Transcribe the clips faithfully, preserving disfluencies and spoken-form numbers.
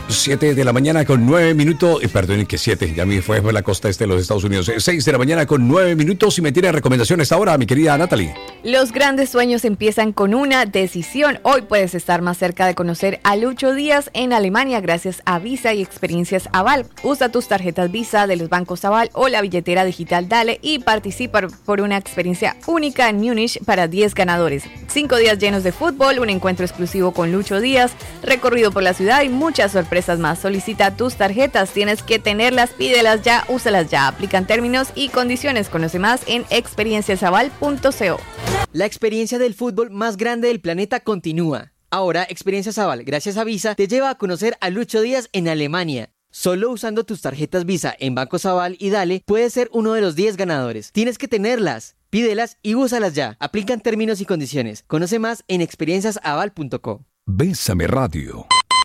siete de la mañana con nueve minutos, eh, perdón, que siete, ya me fue por la costa este de los Estados Unidos. seis de la mañana con nueve minutos y me tiene recomendaciones ahora, mi querida Natalie. Los grandes sueños empiezan con una decisión. Hoy puedes estar más cerca de conocer a Lucho Díaz en Alemania gracias a Visa y Experiencias Aval. Usa tus tarjetas Visa de los bancos Aval o la billetera digital Dale y participa por una experiencia única en Múnich para diez ganadores. Cinco días llenos de fútbol, un encuentro exclusivo con Lucho Díaz, recorrido por la ciudad y muchas sorpresas más. Solicita tus tarjetas, tienes que tenerlas, pídelas ya, úsalas ya. Aplican términos y condiciones. Conoce más en experiencias aval punto co. La experiencia del fútbol más grande del planeta continúa. Ahora, Experiencias Aval, gracias a Visa, te lleva a conocer a Lucho Díaz en Alemania. Solo usando tus tarjetas Visa en Bancos Aval y Dale, puedes ser uno de los diez ganadores. Tienes que tenerlas, pídelas y úsalas ya. Aplican términos y condiciones. Conoce más en experiencias aval punto co. Bésame Radio.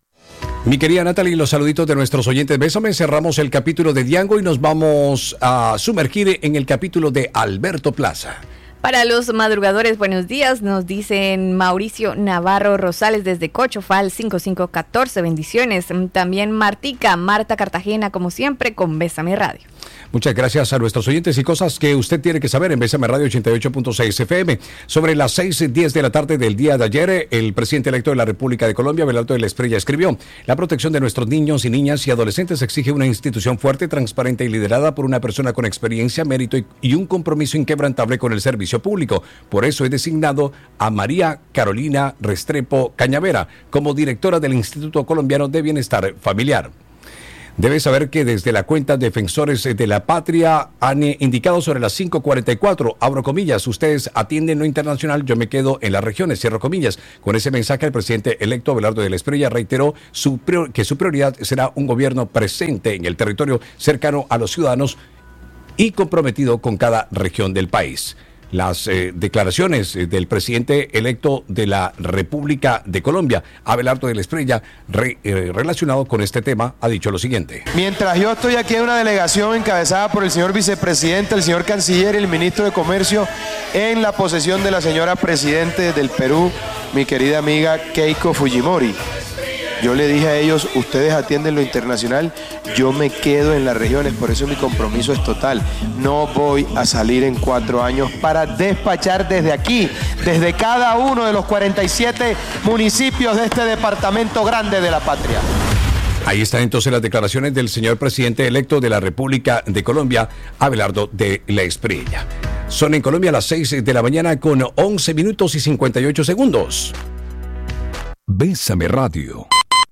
Mi querida Natalie, los saluditos de nuestros oyentes. Bésame, cerramos el capítulo de Diango y nos vamos a sumergir en el capítulo de Alberto Plaza. Para los madrugadores, buenos días, nos dicen Mauricio Navarro Rosales desde Cochofal, cinco cinco uno cuatro, bendiciones. También Martica, Marta Cartagena, como siempre, con Bésame Radio. Muchas gracias a nuestros oyentes y cosas que usted tiene que saber en Bésame Radio ochenta y ocho punto seis F M. Sobre las seis y diez de la tarde del día de ayer, el presidente electo de la República de Colombia, Abelardo de la Espriella, escribió: la protección de nuestros niños y niñas y adolescentes exige una institución fuerte, transparente y liderada por una persona con experiencia, mérito y, y un compromiso inquebrantable con el servicio público. Por eso he designado a María Carolina Restrepo Cañavera como directora del Instituto Colombiano de Bienestar Familiar. Debe saber que desde la cuenta Defensores de la Patria han indicado sobre las cinco cuarenta y cuatro, abro comillas, ustedes atienden lo internacional, yo me quedo en las regiones, cierro comillas. Con ese mensaje, el presidente electo Abelardo de la Espriella reiteró su prior, que su prioridad será un gobierno presente en el territorio, cercano a los ciudadanos y comprometido con cada región del país. Las eh, declaraciones eh, del presidente electo de la República de Colombia, Abelardo de la Espriella, re, eh, relacionado con este tema, ha dicho lo siguiente. Mientras yo estoy aquí en una delegación encabezada por el señor vicepresidente, el señor canciller y el ministro de Comercio, en la posesión de la señora presidente del Perú, mi querida amiga Keiko Fujimori. Yo le dije a ellos, ustedes atienden lo internacional, yo me quedo en las regiones, por eso mi compromiso es total. No voy a salir en cuatro años para despachar desde aquí, desde cada uno de los cuarenta y siete municipios de este departamento grande de la patria. Ahí están entonces las declaraciones del señor presidente electo de la República de Colombia, Abelardo de la Espriella. Son en Colombia las seis de la mañana con once minutos y cincuenta y ocho segundos. Bésame Radio.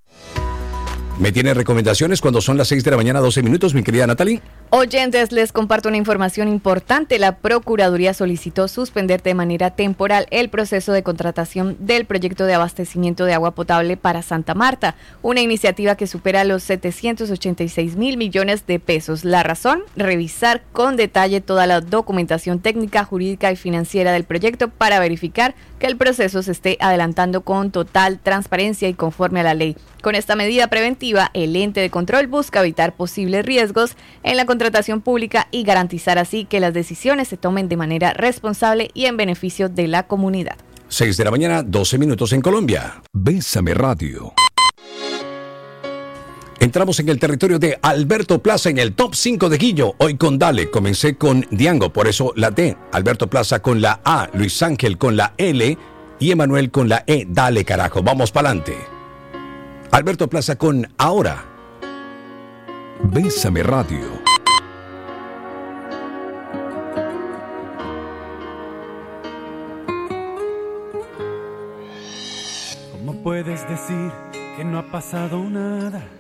¿Me tiene recomendaciones cuando son las seis de la mañana, doce minutos, mi querida Natalie? Oyentes, les comparto una información importante. La Procuraduría solicitó suspender de manera temporal el proceso de contratación del proyecto de abastecimiento de agua potable para Santa Marta, una iniciativa que supera los setecientos ochenta y seis mil millones de pesos. La razón, revisar con detalle toda la documentación técnica, jurídica y financiera del proyecto para verificar que el proceso se esté adelantando con total transparencia y conforme a la ley. Con esta medida preventiva, el ente de control busca evitar posibles riesgos en la contratación pública y garantizar así que las decisiones se tomen de manera responsable y en beneficio de la comunidad. seis de la mañana, doce minutos en Colombia. Bésame Radio. Entramos en el territorio de Alberto Plaza en el top cinco de Guillo. Hoy con Dale, comencé con Diango, por eso la D. Alberto Plaza con la A, Luis Ángel con la L y Emanuel con la E. Dale carajo, vamos pa'lante. Alberto Plaza con Ahora. Bésame Radio. ¿Cómo puedes decir que no ha pasado nada?